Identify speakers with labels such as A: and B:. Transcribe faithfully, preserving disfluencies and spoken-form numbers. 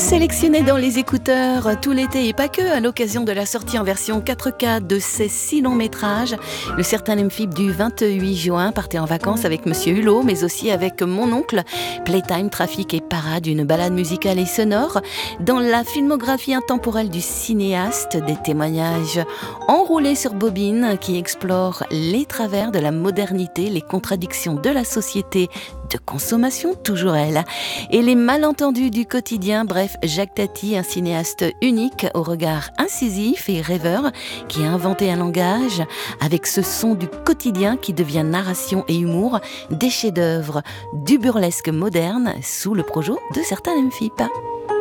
A: Sélectionné dans les écouteurs tout l'été et pas que, à l'occasion de la sortie en version quatre K de ces six longs métrages, le Certain Amphib du vingt-huit juin partait en vacances avec Monsieur Hulot, mais aussi avec mon oncle. Playtime, trafic et parade, une balade musicale et sonore. Dans la filmographie intemporelle du cinéaste, des témoignages enroulés sur bobine qui explorent les travers de la modernité, les contradictions de la société de consommation, toujours elle, et les malentendus du quotidien. Bref, Jacques Tati, un cinéaste unique au regard incisif et rêveur qui a inventé un langage avec ce son du quotidien qui devient narration et humour, des chefs-d'œuvre du burlesque moderne sous le projo de Certain Amphib.